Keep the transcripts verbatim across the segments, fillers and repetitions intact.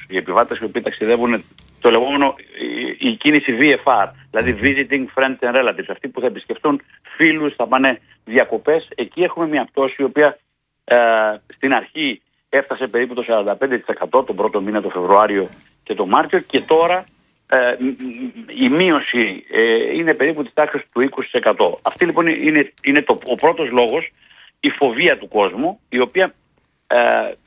οι επιβάτες οι οποίοι ταξιδεύουν, το λεγόμενο η, η κίνηση βι εφ αρ, δηλαδή Visiting Friends and Relatives, αυτοί που θα επισκεφτούν φίλους, θα πάνε διακοπές. Εκεί έχουμε μια πτώση η οποία ε, στην αρχή έφτασε περίπου το σαράντα πέντε τοις εκατό τον πρώτο μήνα, το Φεβρουάριο και το Μάρτιο, και τώρα ε, η μείωση ε, είναι περίπου της τάξης του είκοσι τοις εκατό. Αυτή λοιπόν είναι, είναι το, ο πρώτος λόγος, η φοβία του κόσμου, η οποία ε,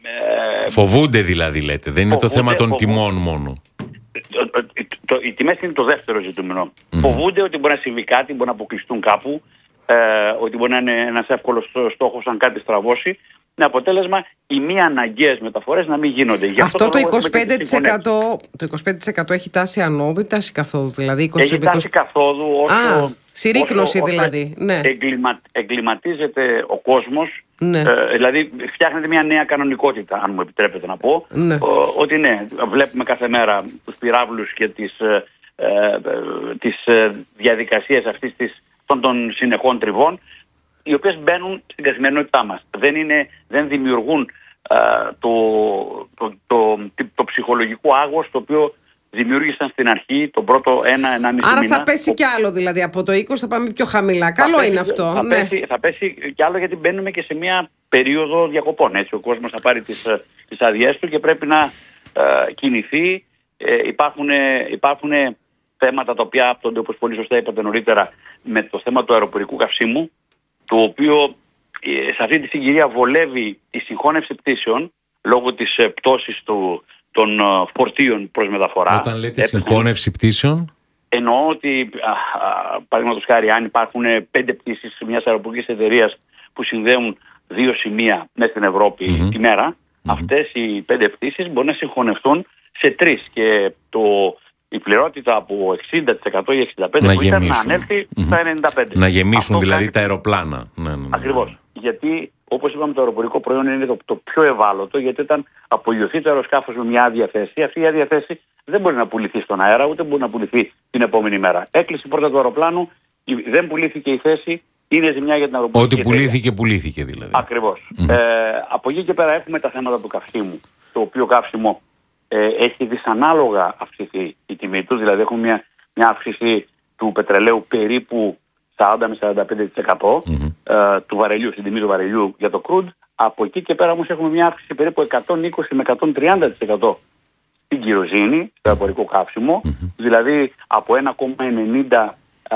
ε, φοβούνται δηλαδή, λέτε, δεν είναι φοβούνται, το θέμα των φοβούνται. τιμών μόνο. Το, το, το, οι τιμές είναι το δεύτερο ζητούμενο. Mm. Φοβούνται ότι μπορεί να συμβεί κάτι, μπορεί να αποκλειστούν κάπου, ε, ότι μπορεί να είναι ένας εύκολος στόχος αν κάτι στραβώσει. Με αποτέλεσμα οι μη αναγκαίες μεταφορές να μην γίνονται. Γι' αυτό, αυτό το, το, είκοσι πέντε τοις εκατό, το είκοσι πέντε τοις εκατό έχει τάση ανώδου ή τάση καθόδου? Δηλαδή είκοσι, έχει τάση καθόδου όσο, Α, συρρίκνωση όσο, δηλαδή. όσο ναι. εγκλημα, εγκληματίζεται ο κόσμος. Ναι. Ε, δηλαδή φτιάχνεται μια νέα κανονικότητα, αν μου επιτρέπετε να πω. Ναι. Ο, ότι ναι, βλέπουμε κάθε μέρα τους πυράβλους και τις, ε, ε, τις ε, διαδικασίες αυτής της, των, των συνεχών τριβών, οι οποίες μπαίνουν στην καθημερινότητά μας. Δεν, είναι, δεν δημιουργούν ε, το, το, το, το, το ψυχολογικό άγχος το οποίο δημιούργησαν στην αρχή τον πρώτο ένα με ενάμιση μήνα. Άρα θα πέσει κι άλλο, δηλαδή από το είκοσι θα πάμε πιο χαμηλά. Καλό πέσει, είναι αυτό. Θα, ναι. πέσει, θα πέσει κι άλλο, γιατί μπαίνουμε και σε μια περίοδο διακοπών. Έτσι. Ο κόσμος θα πάρει τις, τις αδειές του και πρέπει να ε, κινηθεί. Ε, υπάρχουν, υπάρχουν θέματα τα οποία άπτονται, όπως πολύ σωστά είπατε νωρίτερα, με το θέμα του αεροπορικού καυσίμου, το οποίο ε, σε αυτή τη συγκυρία βολεύει η συγχώνευση πτήσεων λόγω της ε, πτώσης του, των ε, φορτίων προς μεταφορά. Όταν λέτε συγχώνευση πτήσεων, εννοώ ότι, παραδείγματος χάρη, αν υπάρχουν πέντε πτήσεις μιας αεροπορικής εταιρείας που συνδέουν δύο σημεία μέσα στην Ευρώπη mm-hmm. τη μέρα, mm-hmm. αυτές οι πέντε πτήσεις μπορεί να συγχωνευτούν σε τρεις και το, η πληρότητα από εξήντα τοις εκατό ή εξήντα πέντε τοις εκατό που ήταν να ανέλθει mm-hmm. στα ενενήντα πέντε τοις εκατό. Να γεμίσουν αυτό δηλαδή κάνει... τα αεροπλάνα. Ναι, ναι, ναι. Ακριβώς. Γιατί, όπως είπαμε, το αεροπορικό προϊόν είναι το, το πιο ευάλωτο, γιατί όταν απογειωθεί το αεροσκάφος με μια άδεια θέση, αυτή η άδεια θέση δεν μπορεί να πουληθεί στον αέρα, ούτε μπορεί να πουληθεί την επόμενη μέρα. Έκλεισε η πόρτα του αεροπλάνου, δεν πουλήθηκε η θέση, είναι ζημιά για την αεροπορική Ό,τι πουλήθηκε, πουλήθηκε δηλαδή. Ακριβώς. Mm. Ε, από εκεί και πέρα έχουμε τα θέματα του καυσίμου, το οποίο καύσιμο ε, έχει δυσανάλογα αυξηθεί η τιμή του, δηλαδή έχουμε μια, μια αύξηση του πετρελαίου περίπου σαράντα με σαράντα πέντε τοις εκατό mm-hmm. ε, του βαρελιού, στην τιμή του βαρελιού για το crude. Από εκεί και πέρα όμως έχουμε μια αύξηση περίπου εκατόν είκοσι με εκατόν τριάντα τοις εκατό στην κυροζήνη, στο αεροπορικό καύσιμο, mm-hmm. δηλαδή από ένα κόμμα ενενήντα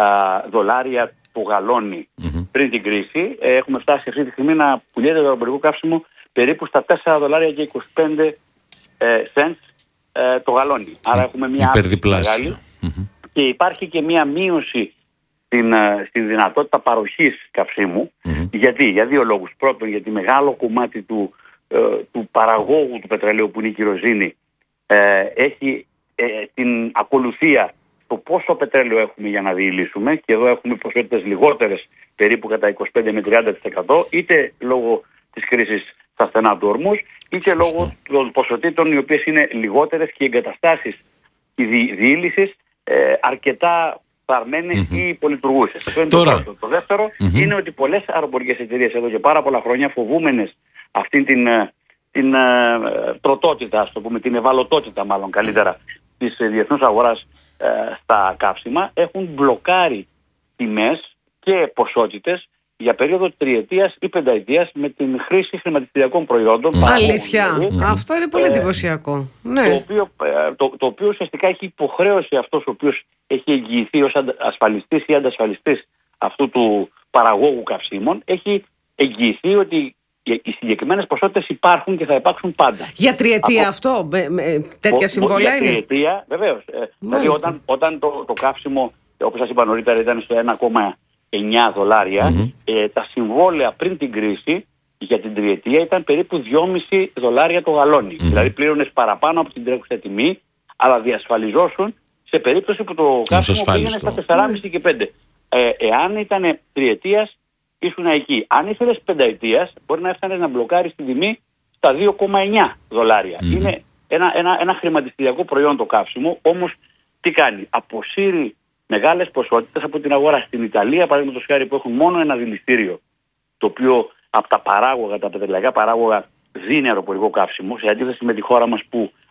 δολάρια το γαλόνι mm-hmm. πριν την κρίση, ε, έχουμε φτάσει αυτή τη στιγμή να πουλιέται το αεροπορικό καύσιμο περίπου στα τέσσερα δολάρια και είκοσι πέντε cents ε, το γαλόνι. Άρα έχουμε μια αύξηση μεγάλη mm-hmm. και υπάρχει και μια μείωση στην, στην δυνατότητα παροχής καυσίμου. Mm-hmm. Γιατί? Για δύο λόγους. Πρώτον, γιατί μεγάλο κομμάτι του, ε, του παραγόγου του πετρελαίου που είναι η κυροζήνη ε, έχει ε, την ακολουθία το πόσο πετρέλαιο έχουμε για να διηλύσουμε, και εδώ έχουμε ποσότητες λιγότερες περίπου κατά είκοσι πέντε με τριάντα τοις εκατό, είτε λόγω της κρίσης στα στενά του ορμούς, είτε mm-hmm. λόγω των ποσοτήτων οι οποίες είναι λιγότερες και οι εγκαταστάσεις δι, διήλυσης ε, αρκετά παρμένες mm-hmm. ή πολυλειτουργούσες. Αυτό είναι το πρώτο. Το δεύτερο mm-hmm. είναι ότι πολλές αεροπορικές εταιρείες εδώ και πάρα πολλά χρόνια, φοβούμενες αυτήν την, την uh, τροτότητα, ας το πούμε, την ευαλωτότητα μάλλον καλύτερα της διεθνούς αγοράς uh, στα καύσιμα, έχουν μπλοκάρει τιμές και ποσότητες για περίοδο τριετίας ή πενταετίας με την χρήση χρηματιστηριακών προϊόντων. Mm. Αλήθεια. Δηλαδή, mm. αυτό είναι πολύ εντυπωσιακό. Ε, ναι. το, οποίο, το, το οποίο ουσιαστικά έχει υποχρέωση αυτός ο οποίος έχει εγγυηθεί ως ασφαλιστής ή αντασφαλιστής αυτού του παραγόγου καυσίμων, έχει εγγυηθεί ότι οι συγκεκριμένες ποσότητες υπάρχουν και θα υπάρξουν πάντα. Για τριετία Από... αυτό, με, με, τέτοια συμβολά είναι. Για τριετία, βεβαίως. Ε, δηλαδή όταν, όταν το, το καύσιμο, όπως σας είπα νωρίτερα, ήταν στο ένα κόμμα εννιά δολάρια, mm-hmm. ε, τα συμβόλαια πριν την κρίση για την τριετία ήταν περίπου δυόμισι δολάρια το γαλόνι. Mm-hmm. Δηλαδή πλήρωνες παραπάνω από την τρέχουσα τιμή, αλλά διασφαλιζόσουν σε περίπτωση που το καύσιμο πήγαινε στα τέσσερα κόμμα πέντε και πέντε. Ε, εάν ήταν τριετίας, ήσουν εκεί. Αν ήθελες πενταετίας, μπορεί να έφτανες να μπλοκάρεις την τιμή στα δύο κόμμα εννιά δολάρια. Mm-hmm. Είναι ένα, ένα, ένα χρηματιστηριακό προϊόν το καύσιμο, όμως τι κάνει? Αποσύρει μεγάλες ποσότητες από την αγορά. Στην Ιταλία, παραδείγματος χάρη, που έχουν μόνο ένα δηληστήριο, το οποίο από τα παράγωγα, τα πετρελαϊκά παράγωγα, δίνει αεροπορικό καύσιμο, σε αντίθεση με τη χώρα μας που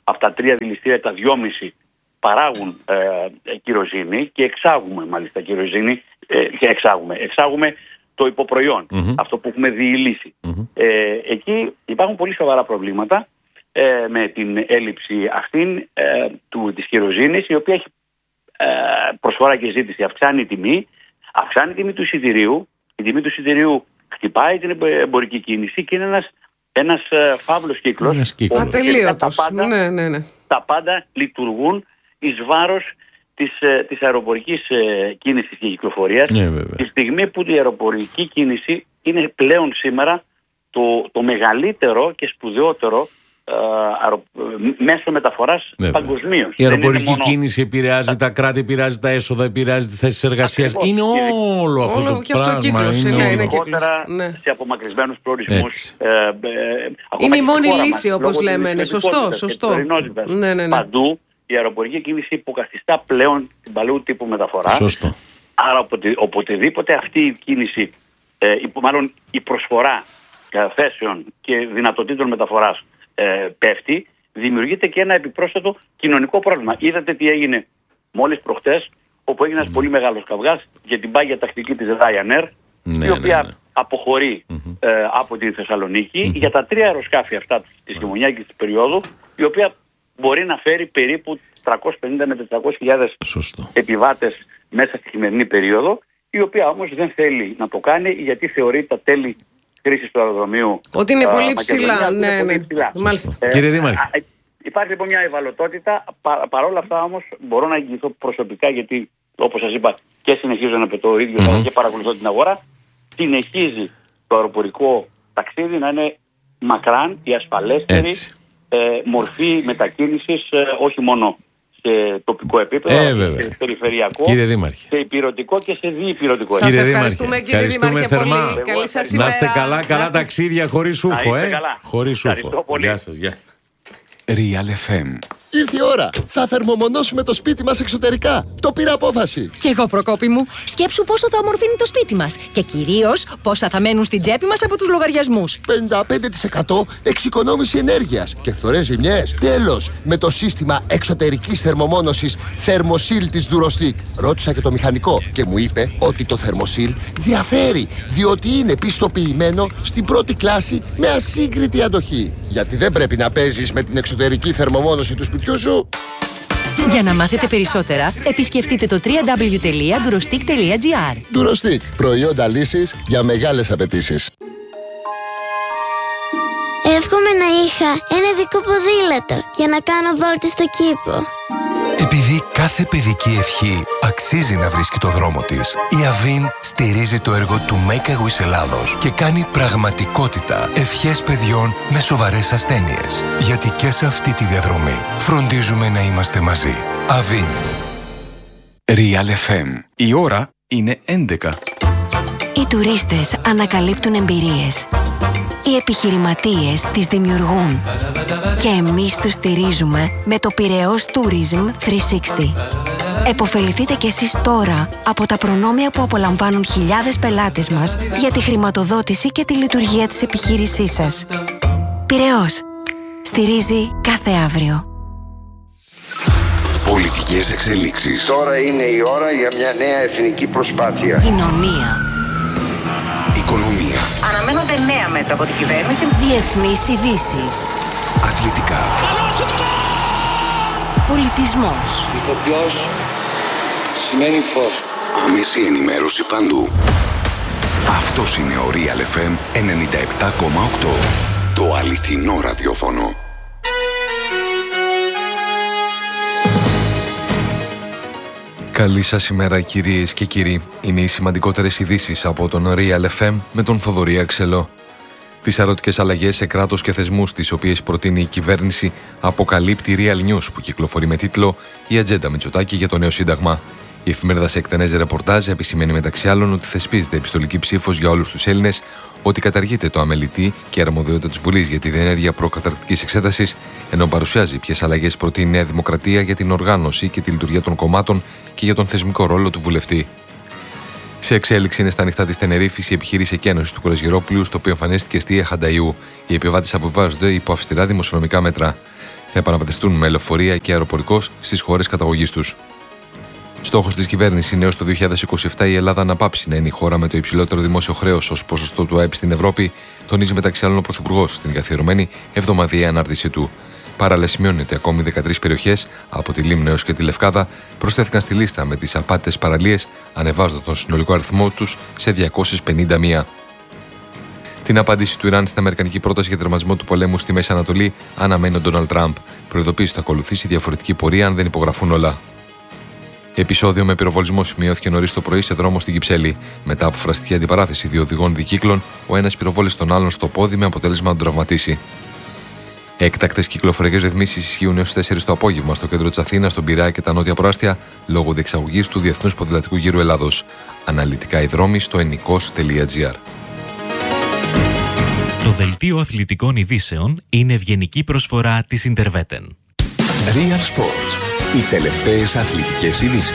από τα τρία δηληστήρια τα δυόμιση παράγουν ε, κυροζήνη και εξάγουμε μάλιστα κυροζήνη ε, και εξάγουμε. Εξάγουμε το υποπροϊόν, mm-hmm. αυτό που έχουμε διηλύσει. Mm-hmm. Ε, εκεί υπάρχουν πολύ σοβαρά προβλήματα ε, με την έλλειψη αυτήν ε, του, της κυροζήνης, η οποία έχει ε, προσφορά και ζήτηση, αυξάνει η τιμή, αυξάνει η τιμή του εισιτηρίου, η τιμή του εισιτηρίου χτυπάει την εμπορική κίνηση και είναι ένας, ένας ε, φαύλος κύκλος. Ατελείωτος. Τα πάντα, ναι, ναι, ναι. τα πάντα λειτουργούν εις βάρος της, της αεροπορικής ε, κίνησης και κυκλοφορίας. Ναι, τη στιγμή που η αεροπορική κίνηση είναι πλέον σήμερα το, το μεγαλύτερο και σπουδαιότερο ε, αερο, μέσο μεταφοράς παγκοσμίως. Η αεροπορική μόνο... κίνηση επηρεάζει τα... τα κράτη, επηρεάζει τα έσοδα, επηρεάζει τις θέσεις εργασίας. Είναι όλο αυτό όλο το και πράγμα. Αυτό κύκλος, είναι, είναι ειδικότερα ναι. σε απομακρυσμένους προορισμούς. Ε, ε, είναι η μόνη λύση μας, όπως λέμε. Ναι, σωστό, σωστό. Ναι, ναι, ναι. Παντού η αεροπορική κίνηση υποκαθιστά πλέον την παλαιού τύπου μεταφορά. Σωστό. Άρα οποτε, οποτεδήποτε αυτή η κίνηση, ε, μάλλον η προσφορά ε, θέσεων και δυνατοτήτων μεταφοράς ε, πέφτει, δημιουργείται και ένα επιπρόσθετο κοινωνικό πρόβλημα. Είδατε τι έγινε μόλις προχτές, όπου έγινε ένας mm. πολύ μεγάλος καυγάς για την πάγια τακτική της Ryanair, ναι, η οποία ναι, ναι. αποχωρεί mm-hmm. ε, από τη Θεσσαλονίκη mm-hmm. για τα τρία αεροσκάφη αυτά της χειμωνιάτικης της περίοδου, η οποία μπορεί να φέρει περίπου τριακόσιες πενήντα με τετρακόσιες χιλιάδες επιβάτες μέσα στη χειμερινή περίοδο, η οποία όμως δεν θέλει να το κάνει γιατί θεωρεί τα τέλη χρήσης του αεροδρομίου ότι είναι α, πολύ ψηλά. Ναι, είναι πολύ ναι. ψηλά. Ε, Κύριε Δήμαρχε. Ε, υπάρχει λοιπόν μια ευαλωτότητα. Πα, παρόλα αυτά όμως μπορώ να εγγυηθώ προσωπικά, γιατί όπως σας είπα και συνεχίζω να πετώ το ίδιο mm-hmm. και παρακολουθώ την αγορά, συνεχίζει το αεροπορικό ταξίδι να είναι μακράν η ασφαλέστερη ε, μορφή μετακίνησης, ε, όχι μόνο σε τοπικό επίπεδο, ε, αλλά σε περιφερειακό, σε υπηρετικό και σε διυπηρετικό. Σας ευχαριστούμε κύριε Δήμαρχε θερμά. πολύ. Καλή σας ημέρα. Να είστε καλά, καλά είστε... ταξίδια χωρίς ούφο. Ε. Χωρίς ούφο. Γεια σας, γεια. Real εφ εμ. Ήρθε η ώρα. Θα θερμομονώσουμε το σπίτι μας εξωτερικά. Το πήρα απόφαση. Κι εγώ, Προκόπη μου. Σκέψου πόσο θα ομορφύνει το σπίτι μας. Και κυρίως πόσα θα μένουν στην τσέπη μας από τους λογαριασμούς. πενήντα πέντε τοις εκατό εξοικονόμηση ενέργειας και φθορές ζημιές. Τέλος, με το σύστημα εξωτερικής θερμομόνωσης Thermosil της Durostic. Ρώτησα και το μηχανικό και μου είπε ότι το Thermosil διαφέρει, διότι είναι πιστοποιημένο στην πρώτη κλάση με ασύγκριτη αντοχή. Γιατί δεν πρέπει να παίζεις με την εξωτερική θερμομόνωση του σπιτιού σου. Για να μάθετε περισσότερα, επισκεφτείτε το double-u double-u double-u τελεία durostic τελεία gr. Durostic, προϊόντα λύσης για μεγάλες απαιτήσεις. Εύχομαι να είχα ένα δικό ποδήλατο για να κάνω βόλτες στο κήπο. Επειδή κάθε παιδική ευχή αξίζει να βρίσκει το δρόμο της, η Αβίν στηρίζει το έργο του Make a Wish Ελλάδος και κάνει πραγματικότητα ευχές παιδιών με σοβαρές ασθένειες. Γιατί και σε αυτή τη διαδρομή φροντίζουμε να είμαστε μαζί. Αβίν. Real εφ εμ. Η ώρα είναι έντεκα. Οι τουρίστες ανακαλύπτουν εμπειρίες. Οι επιχειρηματίες τις δημιουργούν. Και εμείς τους στηρίζουμε με το Πειραιώς Tourism τριακόσια εξήντα. Εποφεληθείτε κι εσείς τώρα από τα προνόμια που απολαμβάνουν χιλιάδες πελάτες μας για τη χρηματοδότηση και τη λειτουργία της επιχείρησής σας. Πειραιώς. Στηρίζει κάθε αύριο. Πολιτικές εξελίξεις. Τώρα είναι η ώρα για μια νέα εθνική προσπάθεια. Κοινωνία. Οικονομία. Αναμένονται νέα μέτρα από την κυβέρνηση. Διεθνείς ειδήσεις. Αθλητικά. Πολιτισμός. Ηθοποιός σημαίνει φως. Άμεση ενημέρωση παντού. Αυτός είναι ο Real εφ εμ ενενήντα επτά κόμμα οκτώ. Το αληθινό ραδιόφωνο. Καλή σας ημέρα κυρίες και κύριοι. Είναι οι σημαντικότερες ειδήσεις από τον Real εφ εμ με τον Θοδωρή Αξελό. Τις αρωτικές αλλαγές σε κράτος και θεσμούς τις οποίες προτείνει η κυβέρνηση αποκαλύπτει Real News που κυκλοφορεί με τίτλο «Η ατζέντα Μητσοτάκη για το νέο σύνταγμα». Η εφημερίδα σε εκτενές ρεπορτάζ επισημαίνει μεταξύ άλλων ότι θεσπίζεται επιστολική ψήφος για όλους τους Έλληνες, ότι καταργείται το αμελητή και αρμοδιότητα της Βουλής για τη διενέργεια προκαταρκτικής εξέτασης, ενώ παρουσιάζει ποιες αλλαγές προτείνει η Νέα Δημοκρατία για την οργάνωση και τη λειτουργία των κομμάτων και για τον θεσμικό ρόλο του βουλευτή. Σε εξέλιξη είναι στα νυχτά της Τενερίφης η επιχείρηση εκένωσης του Κορεζιερόπουλου, στο οποίο εμφανίστηκε στη Χανταϊού. Οι επιβάτες αποβιβάζονται υπό αυστηρά δημοσιονομικά μέτρα. θα επαναπατριστούν με λεωφορεία και αεροπορικός στις χώρες καταγωγής τους. Στόχος της κυβέρνησης είναι έως το δύο χιλιάδες είκοσι επτά η Ελλάδα να πάψει να είναι η χώρα με το υψηλότερο δημόσιο χρέος ως ποσοστό του ΑΕΠ στην Ευρώπη, τονίζει μεταξύ άλλων ο Πρωθυπουργός στην καθιερωμένη εβδομαδιαία ανάρτησή του. Παράλληλα, σημειώνεται ακόμη δεκατρείς περιοχές, από τη Λίμνο έως και τη Λευκάδα, προσθέθηκαν στη λίστα με τις απάτητες παραλίες, ανεβάζοντας τον συνολικό αριθμό τους σε διακόσιες πενήντα μία. Την απάντηση του Ιράν στην αμερικανική πρόταση για τερματισμό του πολέμου στη Μέση Ανατολή αναμένει ο Ντόναλντ Τραμπ. Προειδοποίησε ότι θα ακολουθήσει διαφορετική πορεία αν δεν υπογραφούν όλα. Επεισόδιο με πυροβολισμό σημειώθηκε νωρίς το πρωί σε δρόμο στην Κυψέλη. Μετά από φραστική αντιπαράθεση δύο οδηγών δικύκλων, ο ένας πυροβόλησε τον άλλον στο πόδι με αποτέλεσμα να τον τραυματίσει. Έκτακτες κυκλοφοριακές ρυθμίσεις ισχύουν έως τέσσερις το απόγευμα στο κέντρο της Αθήνας, στον Πειραιά και τα νότια προάστια, λόγω διεξαγωγής του Διεθνούς Ποδηλατικού Γύρου Ελλάδος. Αναλυτικά οι δρόμοι στο ενικός τελεία τζι άρ. Το δελτίο αθλητικών ειδήσεων είναι ευγενική προσφορά της Interveten. Real Sports. Οι τελευταίες αθλητικές ειδήσεις.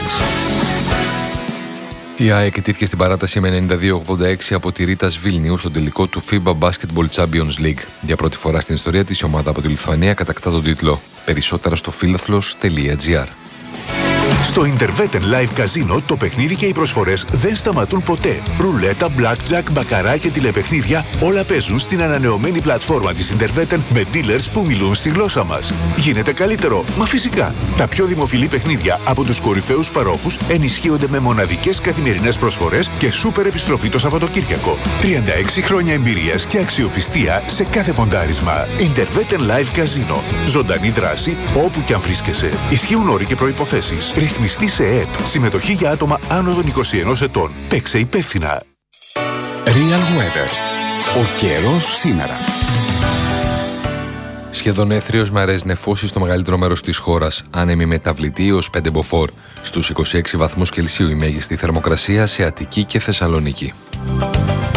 Η ΑΕΚ ετήθηκε στην παράταση με ενενήντα δύο ογδόντα έξι από τη Ρίτας Βίλνιου στον τελικό του φίμπα Basketball Champions League. Για πρώτη φορά στην ιστορία της, η ομάδα από τη Λιθουανία κατακτά τον τίτλο. Περισσότερα στο φίλαθλος τελεία τζι άρ. Στο Interveten Live Casino το παιχνίδι και οι προσφορές δεν σταματούν ποτέ. Ρουλέτα, blackjack, μπακαρά και τηλεπαιχνίδια όλα παίζουν στην ανανεωμένη πλατφόρμα της Interveten με dealers που μιλούν στη γλώσσα μας. Γίνεται καλύτερο, μα φυσικά. Τα πιο δημοφιλή παιχνίδια από τους κορυφαίους παρόχους ενισχύονται με μοναδικές καθημερινές προσφορές και σούπερ επιστροφή το Σαββατοκύριακο. τριάντα έξι χρόνια εμπειρίας και αξιοπιστία σε κάθε ποντάρισμα. Interveten Live Casino. Ζωντανή δράση όπου κι αν βρίσκεσαι. Ισχύουν όροι και προϋποθέσεις. Ρυθμιστή σε ΕΕΠ. Συμμετοχή για άτομα άνω των είκοσι ενός ετών. Παίξε υπεύθυνα. Real Weather. Ο καιρός σήμερα. Σχεδόν έθριος με αραιές νεφώσεις στο μεγαλύτερο μέρος της χώρας. Άνεμη μεταβλητή ως πέντε μποφόρ. Στους είκοσι έξι βαθμούς Κελσίου η μέγιστη θερμοκρασία σε Αττική και Θεσσαλονίκη.